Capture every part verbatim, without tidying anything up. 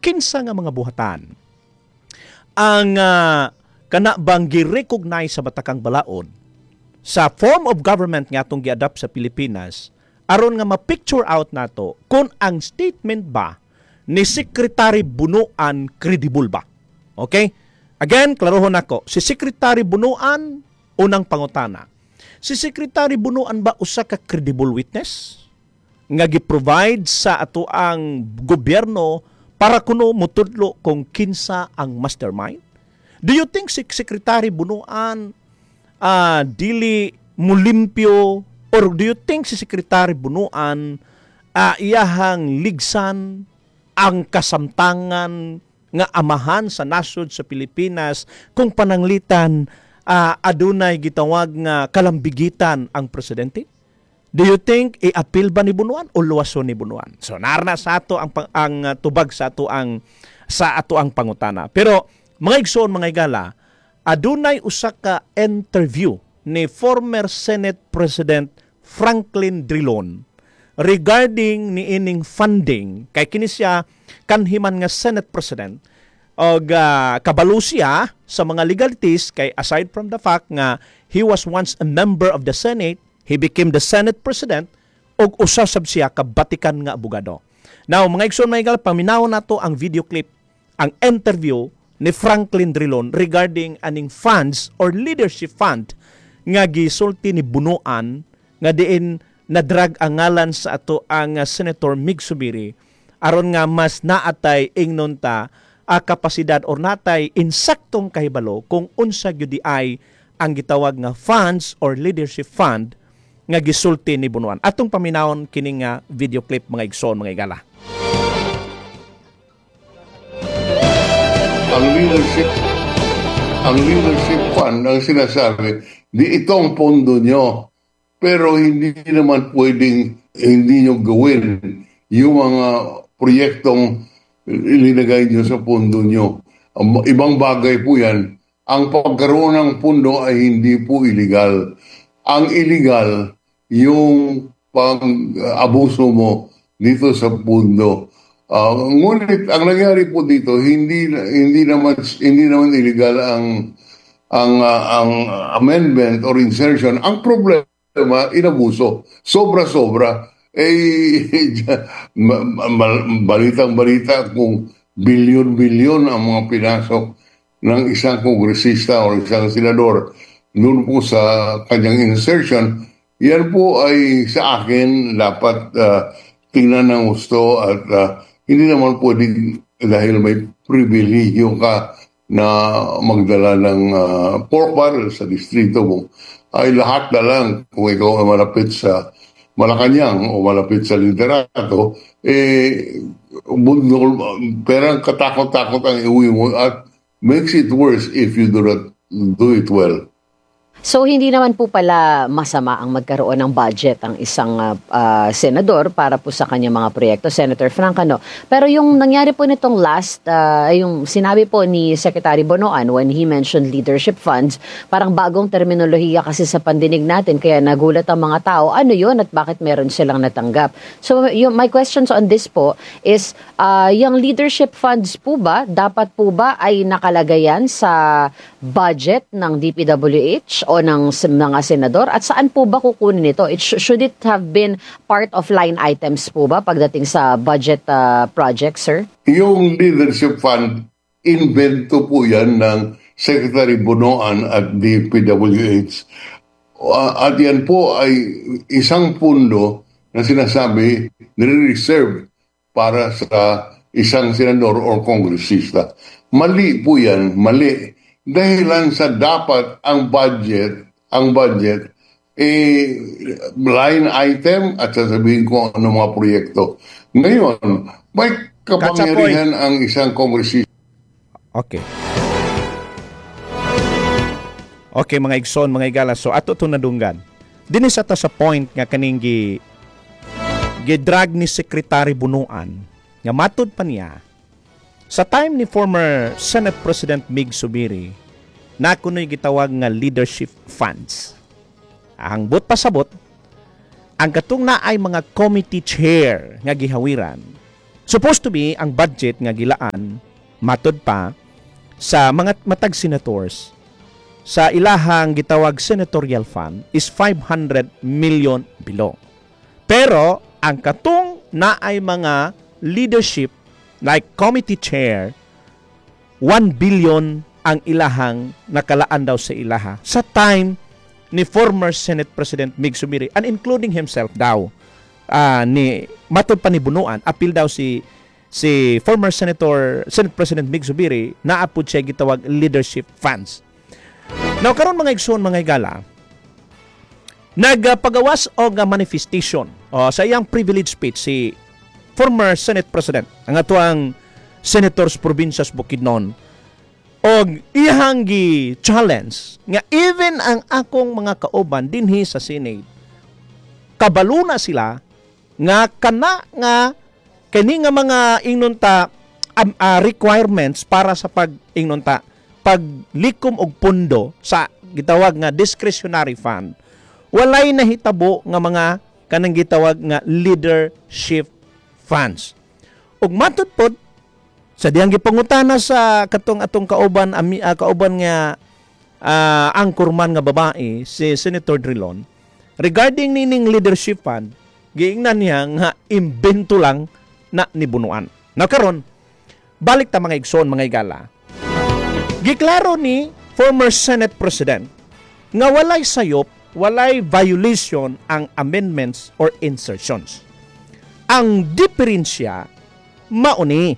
kinsa nga mga buhatan ang uh, kana bang gi-recognize sa Batakang Balaod sa form of government nga atong gi-adapt sa Pilipinas aron nga ma-picture out nato kung ang statement ba ni Secretary Bunuan credible ba. Okay? Again, klarohon ako. Si Secretary Bunuan, unang pangutana. Si Secretary Bunuan ba usa ka credible witness nga gi-provide sa ato ang gobyerno para kuno mutudlo kung kinsa ang mastermind? Do you think si Secretary Bunuan uh, dili mulimpyo, or do you think si Secretary Bunuan uh, iyahang ligsan ang kasamtangan nga amahan sa nasod sa Pilipinas kung pananglitan uh, adunay gitawag nga kalambigitan ang presidente? Do you think i-appeal ba ni Bunuan o luwason ni Bunuan? So narna sa ato ang ang uh, tubag sa ato ang sa ato ang pangutana. Pero mga igsoon, mga igala, adunay usa ka interview ni former Senate President Franklin Drilon regarding ni ining funding kay kini siya kanhiman nga Senate President og uh, kabalo siya sa mga legalities kay aside from the fact nga he was once a member of the Senate, he became the Senate President og usa sab siya ka Batikan nga abogado. Now mga igsoon, mga igala, paminaw nato ang video clip, ang interview ni Franklin Drilon regarding aning funds or leadership fund nga gisulti ni Bunuan nga diin nadrag ang ngalan sa ato ang uh, Senator Mig Zubiri aron nga mas naatay ingnon ta a kapasidad or natay insaktong kahibalo kung unsa gyud ay ang gitawag nga funds or leadership fund nga gisulti ni Bunuan. Atong paminawon kining nga video clip, mga igsoon, mga igala. Ang leadership ang leadership fund ang sinasabi, di itong pondo nyo. Pero hindi naman pwedeng hindi nyo gawin yung mga proyektong ilinagay nyo sa pondo nyo. Ibang bagay po yan. Ang pagkaroon ng pondo ay hindi po illegal. Ang illegal, yung pang-abuso mo dito sa pondo. Uh, ngunit ang nangyari po dito, hindi hindi naman hindi naman illegal ang ang uh, ang amendment or insertion. Ang problema, inabuso. Sobra-sobra. Eh, balitang-balita kung bilyon-bilyon ang mga pinasok ng isang kongresista o isang senador noon po sa kanyang insertion. Yan po ay sa akin dapat uh, tingnan ng gusto at uh, hindi naman pwede dahil may pribilehyo ka na magdala ng uh, pork barrel sa distrito mo. Ay lahat na lang kung ikaw ay malapit sa Malacanang o malapit sa Liderato, eh, bundol, perang katakot-takot ang iuwi mo at makes it worse if you do not do it well. So hindi naman po pala masama ang magkaroon ng budget ang isang uh, uh, senador para po sa kanyang mga proyekto, Senator Frank, ano? Pero yung nangyari po nitong last, uh, yung sinabi po ni Secretary Bunuan when he mentioned leadership funds, parang bagong terminolohiya kasi sa pandinig natin, kaya nagulat ang mga tao, ano yun at bakit meron silang natanggap? So yung, my questions on this po is, uh, yung leadership funds po ba, dapat po ba ay nakalagayan sa budget ng D P W H o ng mga senador, at saan po ba kukunin ito? It sh- should it have been part of line items po ba pagdating sa budget uh, project, sir? Yung leadership fund, invento po yan ng Secretary Bunuan at D P W H. Uh, at yan po ay isang pundo na sinasabi nire-reserve para sa isang senador o kongresista. Mali po yan, mali. Dahilan sa dapat ang budget, ang budget, eh, line item at sasabihin ko ano mga proyekto. Ngayon, may kapangyarihan ang isang kongresista. Okay. Okay, mga igsoon, mga igala. So, ato ito nadunggan. Dinis ata sa point nga kaning gi, gidrag ni Secretary Bunuan, nga matod pa niya, sa time ni former Senate President Mig Zubiri, na kuno'y gitawag nga leadership funds. Ang but pasabot, ang katong na ay mga committee chair nga gihawiran, supposed to be ang budget nga gilaan matod pa sa mga matag senators sa ilahang gitawag senatorial fund is five hundred million below. Pero ang katong naay mga leadership like committee chair, one billion ang ilahang nakalaan daw sa ilaha sa time ni former Senate President Mig Zubiri, and including himself daw. Uh, ni matod pa ni Bunuan, appeal daw si si former Senator Senate President Mig Zubiri na apod siya gitawag leadership funds. Now karon mga igsoon mga igala, nagpagawas og manifestation o sa iyang privilege speech si former Senate President ang atuang Senators Provincias Bukidnon og iyang gi challenge nga even ang akong mga kauban dinhi sa Senate kabalo na sila nga kana nga kini nga mga inunta um, uh, requirements para sa pag inunta paglikom og pondo sa gitawag nga discretionary fund, walay nahitabo nga mga kanang gitawag nga leadership funds. Ug matud pod sa diyang gipangutana sa katong atong kauban ami uh, kauban nga uh, angkorman nga babae si Senator Drilon regarding nining leadership fund, giingnan niya nga imbento lang na ni Bunuan. Now karon balik ta mga igsoon mga igala. Giklaro ni former Senate President nga walay sayop, walay violation ang amendments or insertions. Ang diferensya mauni.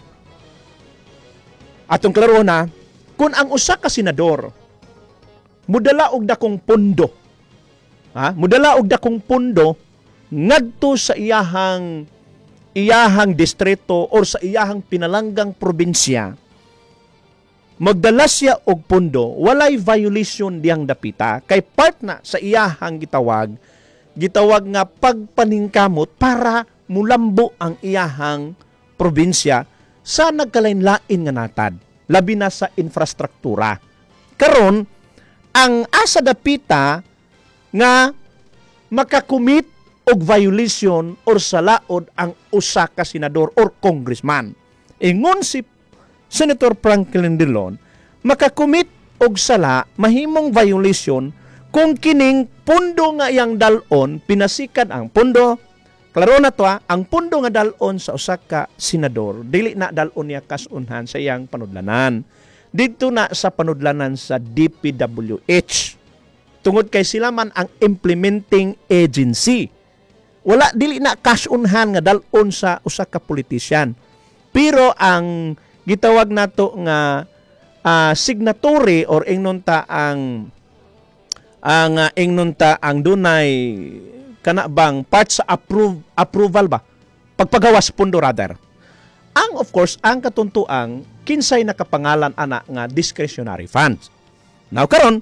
Atong klaro na, kung ang usa ka senador mudala og dakong pondo, ha? Mudala og dakong pondo ngadto sa iyahang iyahang distrito or sa iyahang pinalanggang probinsya, magdala siya og pondo, walay violation diyang dapita kay part na sa iyahang gitawag gitawag nga pagpaningkamot para mulambo ang iyahang probinsya sa nagkalain-lain nga natad, labi na sa infrastruktura. Karon ang asa dapita nga makakumit og violation or salaod ang usa ka senador or congressman. Ingon si Senator Franklin Drilon, makakumit og sala mahimong violation kung kining pundo nga iyang dalon pinasikan ang pundo. Klaro na to ha, ang pundo nga dalon sa usa ka senador dili na dalon niya kasunhan sa iyang panudlanan. Dito na sa panudlanan sa D P W H. Tungod kay sila man ang implementing agency. Wala dili na kasunhan nga dalon sa usa ka politician. Pero ang gitawag nato nga uh, signatory or ingnunta ang ang uh, ingnunta ang dunay kana bang part sa approve approval ba pagpagawas pundo rather. Ang of course ang katuntuang kinsay nakapangalan ana nga discretionary funds. Now karon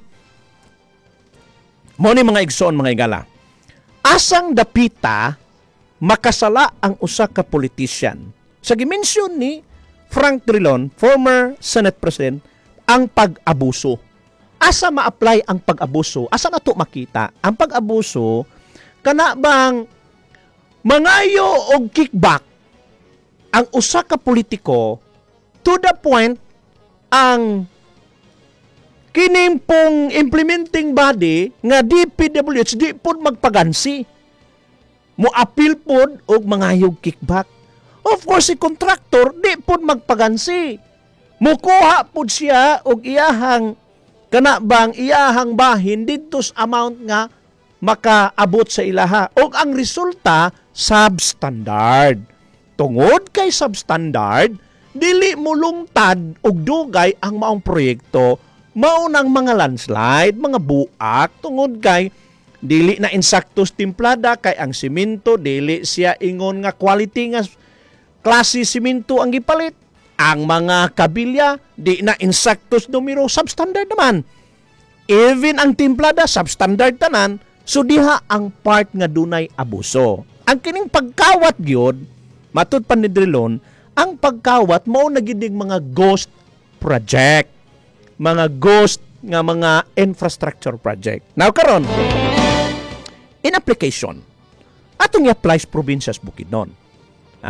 mo ni mga igsoon mga igala. Asang dapita makasala ang usa ka politician. Sa gimensyon ni Frank Drilon, former Senate President, ang pag-abuso. Asa ma-apply ang pag-abuso? Asa na to makita? Ang pag-abuso, kana bang mangayo og kickback ang usa ka politiko to the point ang kining pong implementing body nga D P W H di pod magpagansi. Mo appeal pod og mangayog kickback. Of course, si contractor, di po magpagansi. Mukuha po siya og iyahang, kana bang iyahang bahin dito sa amount nga makaabot sa ilaha. O ang resulta, substandard. Tungod kay substandard, dili mo lungtad og dugay ang maong proyekto, maunang mga landslide, mga buak, tungod kay dili na insaktos timplada kay ang simento, dili siya ingon nga quality nga klase simento ang gipalit. Ang mga kabilya, di na insaktos numero, substandard naman. Even ang timplada, substandard tanan, so diha ang part nga dunay abuso. Ang kining pagkawat gyud, matud pa ni Drilon, ang pagkawat mao na gidig mga ghost project. Mga ghost nga mga infrastructure project. Now karon, in application, atong i-apply sa Provincias Bukidnon. Ha?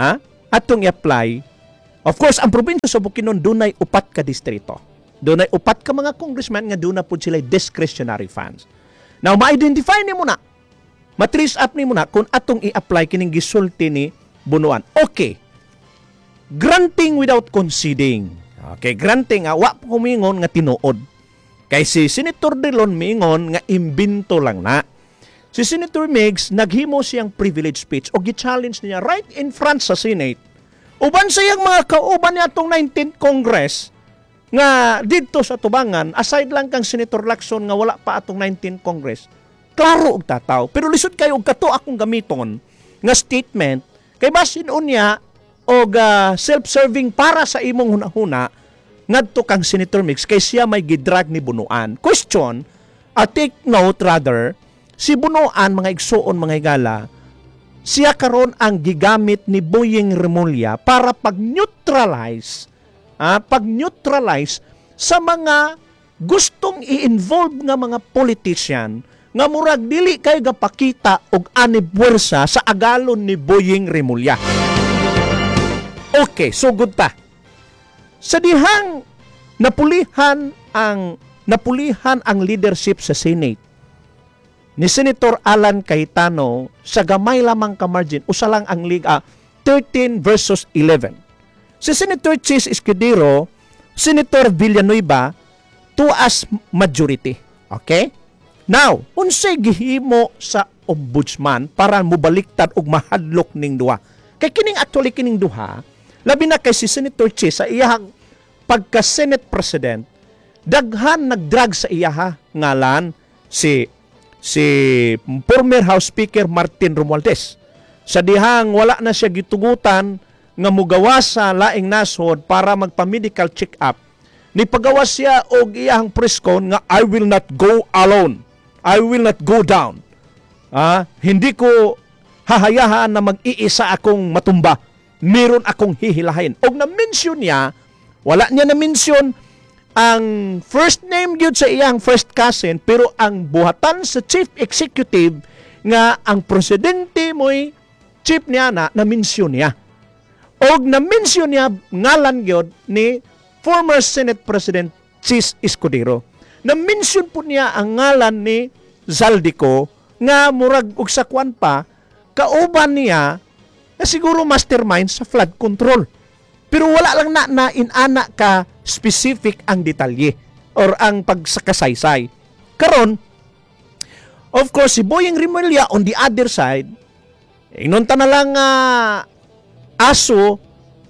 atong i-apply. Of course, ang probinsya sa Bukidnon dunay upat ka distrito. Dunay upat ka mga congressman nga doon na po sila discretionary funds. Now, ma-identify ni mo na, matrace up ni mo na kung atong i-apply kining gisulti ni Bunuan. Okay. Granting without conceding. Okay, granting nga, wa po kumingon nga tinuod. Kay si Senator Drilon mingon nga imbento lang na. Si Senator Migs, naghimo siyang privilege speech o gi-challenge niya right in front sa Senate. Uban siyang mga kauban niya itong nineteenth Congress nga dito sa tubangan, aside lang kang Senator Lacson nga wala pa atong nineteenth Congress, klaro og tataw. Pero lisod kayo og kato akong gamiton nga statement kay basin unya og uh, self-serving para sa imong hunahuna ngadto kang Senator Mix kay siya may gidrag ni Bunuan. Question, uh, take note rather, si Bunuan mga igsuon mga higala, siya karon ang gigamit ni Boying Remulla para pag-neutralize, ah, pag-neutralize sa mga gustong i-involve nga mga politician nga murag dili kay gapakita og ani puwersa sa agalon ni Boying Remulla. Okay, so good ta. Sa dihang napulihan ang napulihan ang leadership sa Senate ni Senator Alan Cayetano sa gamay lamang ka margin, usa lang ang liga, thirteen versus eleven. Si Senator Chis Escudero, Senator Villanueva, two as majority. Okay? Now, unsay gihimo sa ombudsman para mubaliktad og mahadlok ning duha? Kay kining actually kining duha, labi na kay si Senator Chis sa iyang pagka-Senate President, daghan nagdrag sa iyaha ngalan si si former House Speaker Martin Romualdez. Sa dihang wala na siya gitugutan nga mugawas sa laing nasod para magpa-medical check-up, ni pagawas siya og iyahang preskon nga I will not go alone. I will not go down. Ah, hindi ko hahayahan na mag-iisa akong matumba. Meron akong hihilahin. Og na-mention niya, wala niya na-mention ang first name gyud sa iyang first cousin, pero ang buhatan sa chief executive nga ang presidente mo'y chief niya na na-mention niya. Og na-mention niya ngalan gyud ni former Senate President Chis Escudero. Na-mention po niya ang ngalan ni Zaldico nga murag og sakwan pa kauban niya na siguro mastermind sa flood control. Pero wala lang na na inana ka specific ang detalye or ang pagsakasaysay. Karon, of course, si Boying Remulla on the other side, ingnon ta na lang uh, aso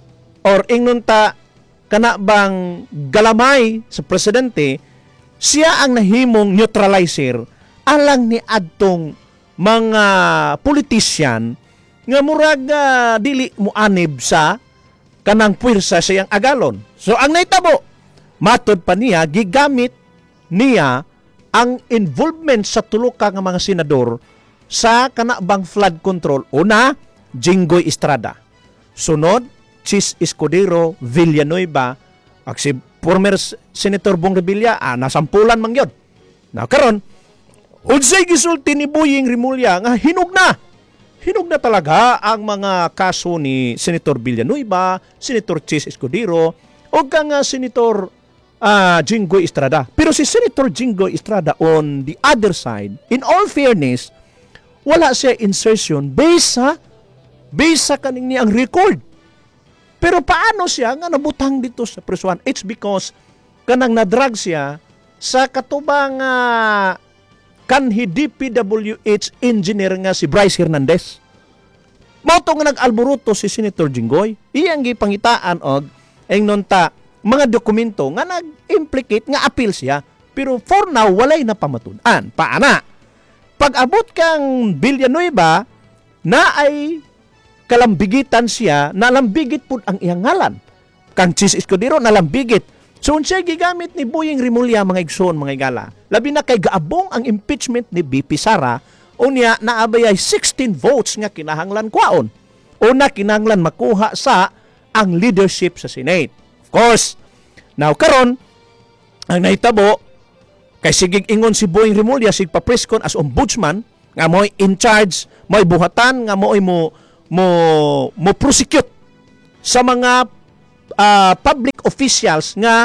or ingnon ta kana bang galamay sa presidente, siya ang nahimong neutralizer alang ni adtong mga politician nga murag uh, dili mo anib sa kanang puwersa sa iyang agalon. So ang naitabo, matod pa niya, gigamit niya ang involvement sa tulo ka nga mga senador sa kanabang flood control. Una, Jinggoy Estrada. Sunod, Chis Escudero, Villanueva, at si former Senator Bong Revilla, ah, nasampulan man yun. Now, karon, unsay gisulti ni Boying Remulla nga hinog na. Hinog na talaga ang mga kaso ni Senator Villanueva, Senator Chis Escudero, o kang uh, Senator uh, Jinggoy Estrada. Pero si Senator Jinggoy Estrada on the other side, in all fairness, wala siya insertion based sa based sa kaning niyang record. Pero paano siya nga nabutang dito sa presuhan? It's because kanang nadrag siya sa katubang uh, kanhi D P W H engineer nga si Bryce Hernandez. Mauto nga nag-alboruto si Senator Jinggoy. Iyang gipangitaan og engnon ta mga dokumento nga nag-implicate nga appeal siya. Pero for now, walay na pamatud-an. Paana? Pag-abot kang Villanueva na ay kalambigitan siya, nalambigit po ang iyang ngalan. Kang Chis Escudero, nalambigit. So, unsay gigamit ni Boying Remulla mga igsoon, mga igala. Labi na kay gaabong ang impeachment ni B P Sara, unya naabayay sixteen votes nga kinahanglan kwaon. Una, kinahanglan makuha sa ang leadership sa Senate. Of course, now karon ang nahitabo, kay sigig ingon si Boying Remulla, sig pa-preskon as ombudsman, nga mo'y in charge, mo'y buhatan, nga mo'y mo mo mo prosecute sa mga ah, public officials nga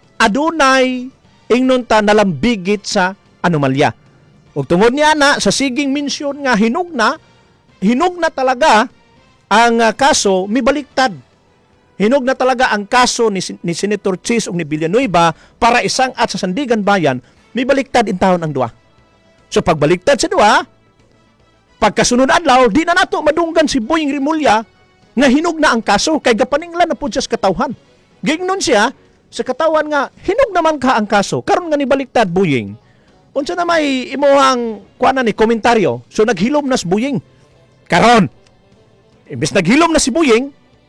adunay ingnon ta nalambigit sa anomalya. Ug tungod niya na sa siging mensyon nga hinugna, hinugna talaga ang ah, kaso mibaliktad. Hinog na talaga ang kaso ni, ni Senator Chis ug ni Villanueva para isang at sa Sandigan Bayan, may baliktad in taon ang duwa. So pagbaliktad sa duwa, pagkasunod adlaw, di na nato madunggan si Boying Rimulya nga hinog na ang kaso kay gapaninglan na po siya sa katawhan. Gingnon siya sa katawan nga hinog naman ka ang kaso. Karon nga ni baliktad Boying. Unsa na may imuhang kuana ni komentaryo. So naghilom na si Boying. Karon, imbes naghilom na si Boying,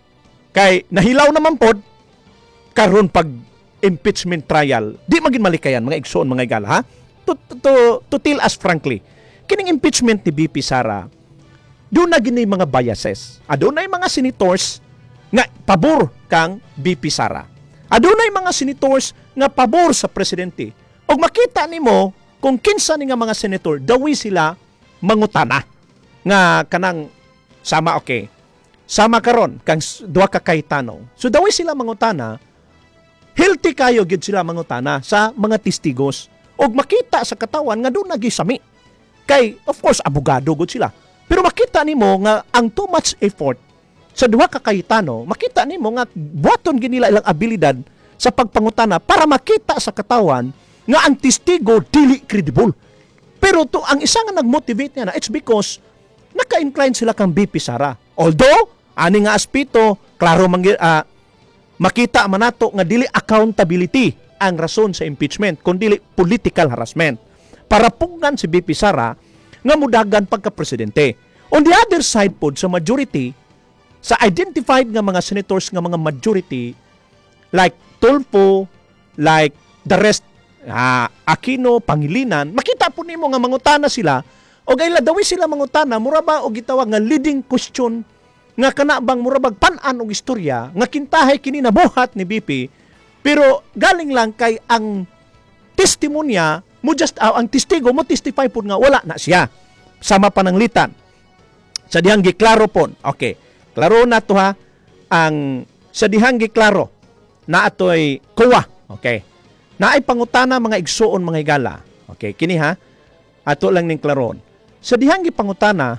kay nahilaw naman pod karon pag impeachment trial di magin malikayan mga igsoon mga igala ha to, to, to tell us frankly kining impeachment ni B P Sara doon na gini mga biases adunay mga senators nga pabor kang B P Sara adunay mga senators nga pabor sa presidente og makita nimo kung kinsa ni nga mga senator dawi sila mangutana nga kanang sama okay sama karon kang duha ka kay tanong. So dawi sila mangutana, healthy kayo gid sila mangutana sa mga testigos og makita sa katawan nga doon nagisami. Kay of course abogado gud sila. Pero makita nimo nga ang too much effort sa duha ka kay tanong, makita nimo nga buhaton gid nila ilang abilidad sa pagpangutana para makita sa katawan nga ang testigo dili credible. Pero to ang isa nga nagmotivate niya na it's because naka-incline sila kang B P Sara. Although ani nga aspito, klaro man uh, makita man nato nga dili accountability ang rason sa impeachment, kundi political harassment. Para pugnan si B P Sara nga mudagan pagka-presidente. On the other side pod sa majority, sa identified nga mga senators nga mga majority like Tulfo, like the rest, uh, Aquino, Pangilinan, makita po nimo nga mangutana sila o gayla dawi sila mangutana mura ba og gitawag nga leading question nga kana bang murabag pan-an og istorya nga kintahay kini nabuhat ni B P pero galing lang kay ang testimonya mo just uh, ang testigo mo testify pud nga wala na siya sama pananglitan sa dihang giklaro pon okay klaro na to ha ang sa dihang giklaro na atoy kuwa okay naay pangutana mga igsuon mga higala okay kini ha ato lang ning klaron sa dihang gipangutana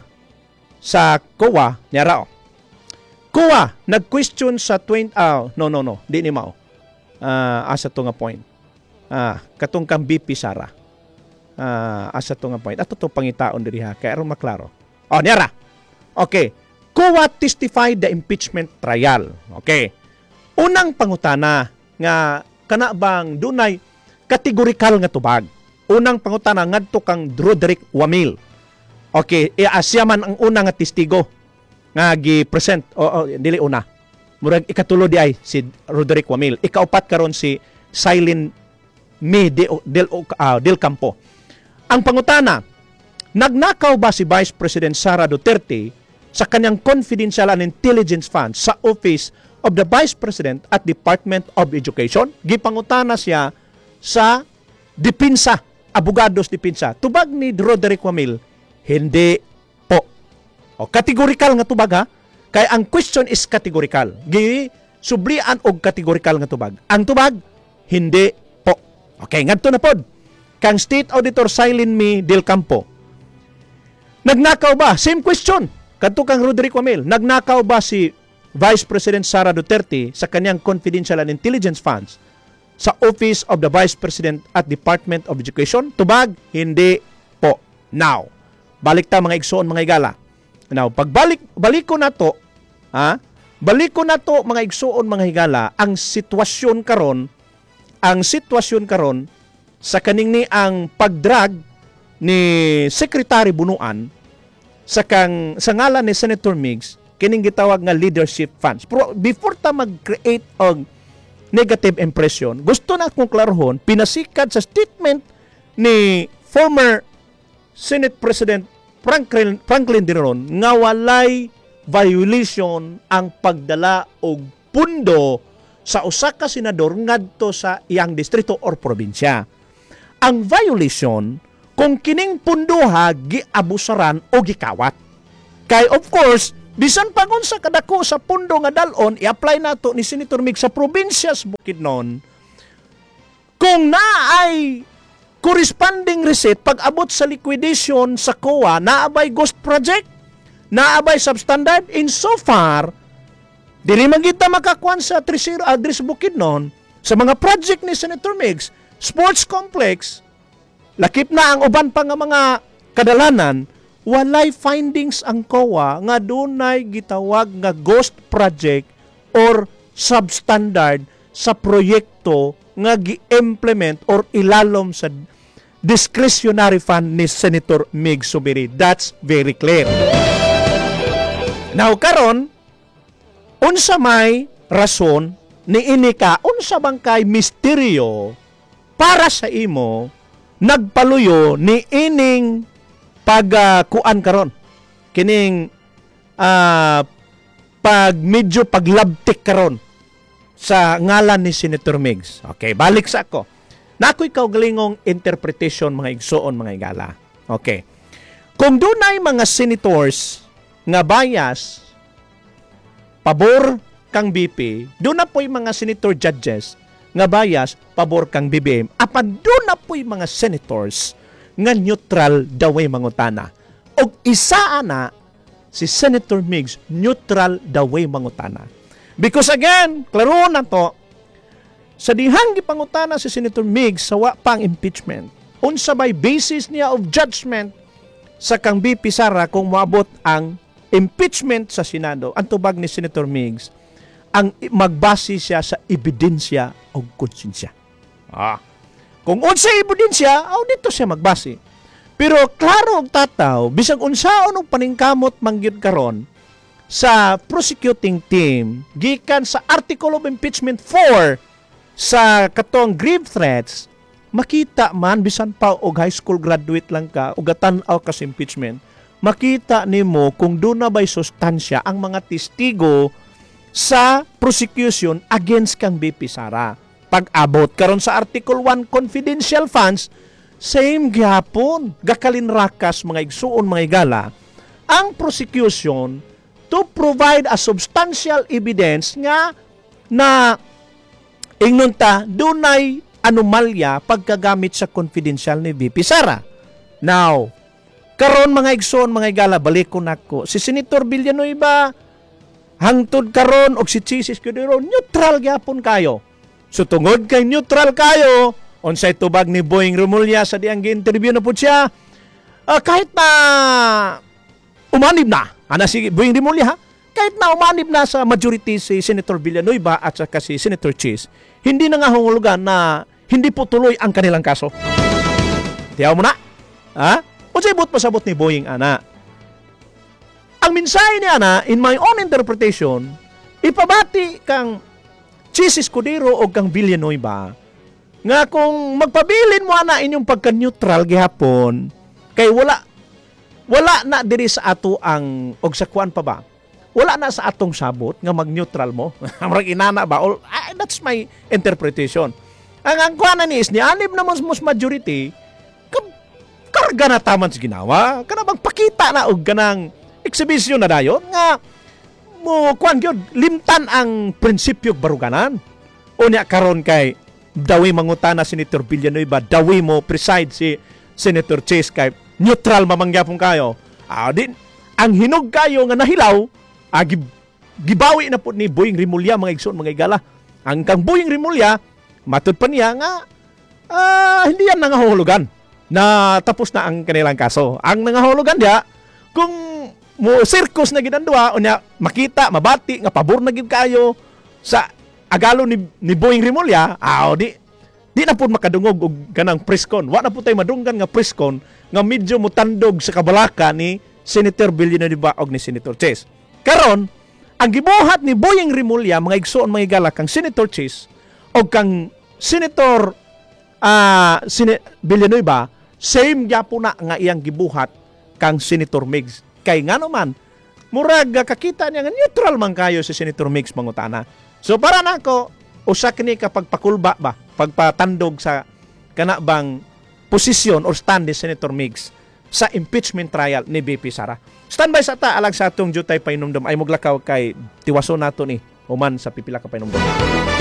sa kuwa niya rao Kuha, nag-question sa twenty, ah, no, no, no, di ni mao. Uh, asa to nga point. Ah, katong kang B P Sara. Ah, asa to nga point. Ato to pangitaon diri ha, kay aron maklaro. Oh, niara. Okay. Kuha testified the impeachment trial. Okay. Unang pangutana nga kana bang dunay kategorikal nga tubag. Unang pangutana ngadto kang Roderick Wamil. Okay, e asya man ang una nga testigo nga gi-present o oh, oh, dili una murag ikatulo di ay si Roderick Wamil ikaupat karon si Silent Me del, del, uh, del Campo ang pangutana nagnakaw ba si Vice President Sara Duterte sa kanyang confidential and intelligence funds sa Office of the Vice President at Department of Education gipangutana siya sa depensa abogados depensa tubag ni Roderick Wamil hindi o kategorikal nga tubag ha. Kaya ang question is kategorikal. Gi sublian og kategorikal nga tubag. Ang tubag hindi po. Okay, ngadto na pod. Kang State Auditor Silent Me del Campo. Nagnakaw ba? Same question. Kadto kang Roderick Wamil. Nagnakaw ba si Vice President Sara Duterte sa kanyang confidential and intelligence funds sa Office of the Vice President at Department of Education? Tubag hindi po. Now, balik ta mga igsoon mga igala. Now, pagbalik balik ko na to, ha? Balik ko na to mga igsuon mga higala, ang sitwasyon karon, ang sitwasyon karon sa kaning ni ang pagdrag ni Secretary Bunuan sa kang sa ngalan ni Senator Migs kining gitawag nga leadership funds. Pero before ta mag-create og negative impression, gusto na kong klarohon pinasikat sa statement ni former Senate President Franklin, Franklin D. Ron nga walay violation ang pagdala og pundo sa usa ka senador ngadto sa iyang distrito or probinsya. Ang violation kung kining punduha giabusaran o gikawat. Kay of course, Bisan pagun sa kadako sa pundo nga dalon, i-apply nato ni Senator Mig sa probinsya sa Bukidnon, kung na ay corresponding receipt pag abot sa liquidation sa C O A, naabay ghost project, naabay substandard, insofar, dili man kita makakuan sa Tresero address Bukidnon, sa mga project ni Senator Migs, sports complex, lakip na ang uban pa nga mga kadalanan, walay findings ang C O A nga dunay gitawag nga ghost project or substandard sa proyekto nga gi-implement or ilalom sa discretionary fund ni Senator Mig Subiri. That's very clear. Now karon, unsa may rason ni inika, unsa bang kay misteryo para sa imo nagpaluyo ni ining pagkuan uh, karon kining uh, pag medyo paglabtik karon sa ngalan ni Senator Migs. Okay, balik sa ako. Nakoy kaugalingong interpretation mga igsoon mga igala. Okay. Kung dunay mga senators nga bias pabor kang B P, doon na po'y mga senator judges nga bias pabor kang B B M. Apan doon na po'y mga senators nga neutral daway mangutana. Og isa ana si Senator Migs neutral daway mangutana. Because again, klaro na to, sa dihang gipangutana si Senator Migs sa wa pang impeachment, unsa bay basis niya of judgment sa kang B P Sara kung moabot ang impeachment sa Senado, ang tubag ni Senator Migs, ang magbase siya sa ebidensya o konsensya. Ah. Kung unsa ebidensya, aw dito siya magbase. Pero klaro og tataw, bisag unsaon og paningkamot mangyud karon sa prosecuting team gikan sa Article of Impeachment four sa katong grave threats, makita man bisan pa og high school graduate lang ka o gatan-aw ka sa impeachment, makita nimo kung doon na ba'y sustansya ang mga testigo sa prosecution against kang B P Sara. Pag-abot karon sa Article one confidential funds, same gyapon, gakalinrakas mga igsuon mga igala, ang prosecution to provide a substantial evidence nga na ingnon ta dunay anomalya pagkagamit sa confidential ni B P Sara. Now, karon mga igsoon mga igala, balik ko nako. Si Senator Villanueva hangtod karon og si Chis Escudero neutral gyapon kayo. So tungod kay neutral kayo, unsay tubag ni Boying Remulla sa diyang gi-interview na pud siya, uh, kahit na umanib na, ana si Boying Remulla ha, kahit na umanib na sa majority si Senator Villanueva at saka si Senator Chis, hindi na nga hungulugan na hindi po tuloy ang kanilang kaso. Tiyaw mo na? Ha? Unsay but pasabot ni Boying ana? Ang mensahe ni ana, in my own interpretation, ipabati kang Chis Escudero o kang Villanueva nga kung magpabilin mo ana inyong pagka-neutral gihapon, kay wala wala na diri sa ato ang og sa kuan pa ba? Wala na sa atong sabot nga mag-neutral mo. Murag inana ba? All, ah, that's my interpretation. Ang ang kuan ni is ni anib na mas majority karga na taman sa ginawa, kana bang pakita na og ganang exhibition na dayon nga mo kuan gyud limtan ang prinsipyo baruganan. Unya karon kay dawi mangutana Senator Villanueva, dawi mo preside si Senator Chis kay neutral mamangyapon kayo. Ah, din ang hinog kayo nga nahilaw, ah, gib, gibawi na po ni Boying Remulla mga igsoon mga igala. Ang kang Boying Remulla matud pa niya nga ah, hindi yan nangahulugan na tapos na ang kanilang kaso. Ang nangahulugan dia kung mo circus na ginandua unya makita mabati nga pabor na gid kayo sa agalo ni ni Boying Remulla, aw di di na pud makadungog og ganang preskon. Wa na pud tay madunggan nga preskon nga medyo mutandog sa kabalaka ni Senator Villanueva og ni Senator Chis. Karon, ang gibuhat ni Boying Remulla mga igsoon mga igala kang Senator Chis og kang Senator uh, Sine- Villanueva, same gyapon na nga iyang gibuhat kang Senator Migs. Kay nga naman, murag kakita niya nga neutral man kayo si Senator Migs mangutana. So para nako, usa kini kapag pakulba ba, pagpatandog sa kana bang posisyon or stand ni Senator Migs sa impeachment trial ni B P Sara. Standby sa ta alang sa atong jutay painomdom ay muglakaw kay tiwaso nato ni human sa pipila ka painomdom.